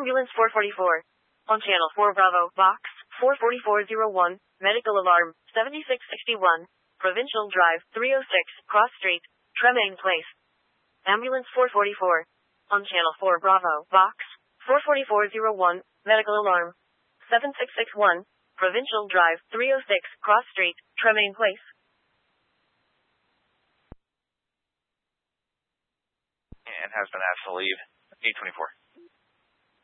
Ambulance 444. On Channel 4 Bravo, Box 44401, medical alarm 7661, Provincial Drive 306, Cross Street, Tremaine Place. Ambulance 444. On Channel 4 Bravo, Box 44401, medical alarm 7661, Provincial Drive 306, Cross Street, Tremaine Place. And has been asked to leave 824.